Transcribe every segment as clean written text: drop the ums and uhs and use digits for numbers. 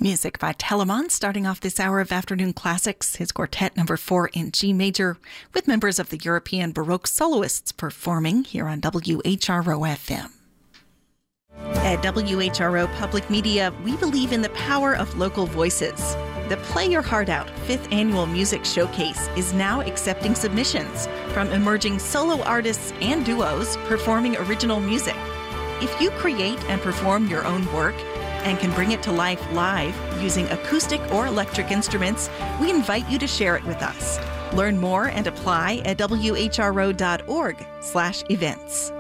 Music by Telemann, starting off this hour of afternoon classics, his quartet number 4 in G major, with members of the European Baroque soloists performing here on WHRO-FM. At WHRO Public Media, we believe in the power of local voices. The Play Your Heart Out 5th Annual Music Showcase is now accepting submissions from emerging solo artists and duos performing original music. If you create and perform your own work and can bring it to life live using acoustic or electric instruments, we invite you to share it with us. Learn more and apply at whro.org/events.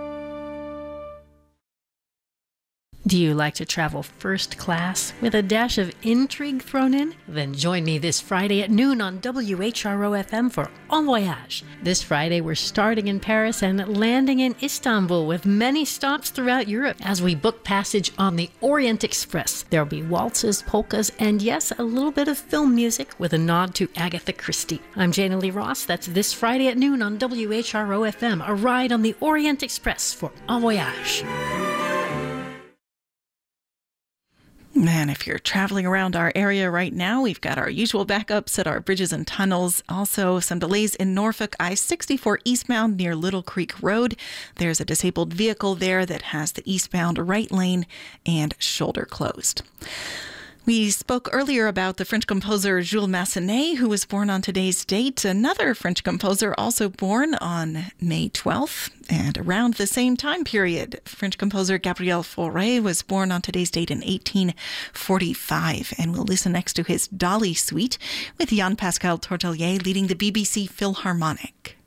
Do you like to travel first class with a dash of intrigue thrown in? Then join me this Friday at noon on WHRO-FM for En Voyage. This Friday, we're starting in Paris and landing in Istanbul with many stops throughout Europe as we book passage on the Orient Express. There'll be waltzes, polkas, and yes, a little bit of film music with a nod to Agatha Christie. I'm Jana Lee Ross. That's this Friday at noon on WHRO-FM, a ride on the Orient Express for En Voyage. And if you're traveling around our area right now, we've got our usual backups at our bridges and tunnels. Also, some delays in Norfolk I-64 eastbound near Little Creek Road. There's a disabled vehicle there that has the eastbound right lane and shoulder closed. We spoke earlier about the French composer Jules Massenet, who was born on today's date. Another French composer also born on May 12th. And around the same time period, French composer Gabriel Fauré was born on today's date in 1845. And we'll listen next to his Dolly Suite with Jean-Pascal Tortelier leading the BBC Philharmonic.